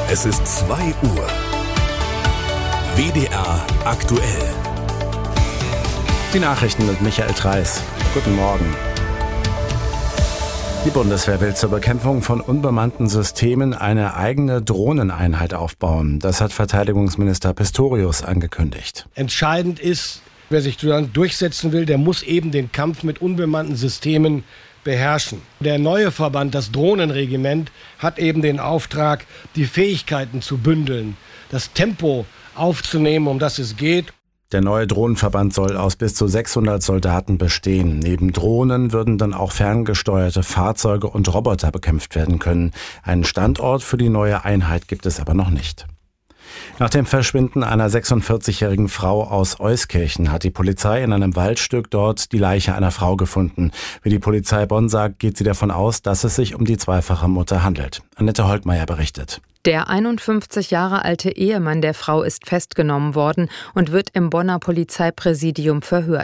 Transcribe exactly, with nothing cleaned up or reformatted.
Es ist zwei Uhr. W D R aktuell. Die Nachrichten mit Michael Treis. Guten Morgen. Die Bundeswehr will zur Bekämpfung von unbemannten Systemen eine eigene Drohneneinheit aufbauen. Das hat Verteidigungsminister Pistorius angekündigt. Entscheidend ist, wer sich durchsetzen will, der muss eben den Kampf mit unbemannten Systemen beherrschen. Der neue Verband, das Drohnenregiment, hat eben den Auftrag, die Fähigkeiten zu bündeln, das Tempo aufzunehmen, um das es geht. Der neue Drohnenverband soll aus bis zu sechshundert Soldaten bestehen. Neben Drohnen würden dann auch ferngesteuerte Fahrzeuge und Roboter bekämpft werden können. Einen Standort für die neue Einheit gibt es aber noch nicht. Nach dem Verschwinden einer sechsundvierzigjährigen Frau aus Euskirchen hat die Polizei in einem Waldstück dort die Leiche einer Frau gefunden. Wie die Polizei Bonn sagt, geht sie davon aus, dass es sich um die zweifache Mutter handelt. Annette Holtmeier berichtet. Der einundfünfzig Jahre alte Ehemann der Frau ist festgenommen worden und wird im Bonner Polizeipräsidium verhört.